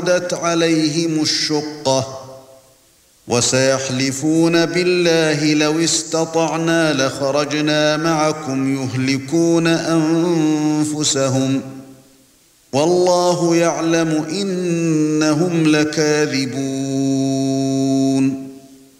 اشتدت عليهم الشقة وسيحلفون بالله لو استطعنا لخرجنا معكم يهلكون أنفسهم والله يعلم إنهم لكاذبون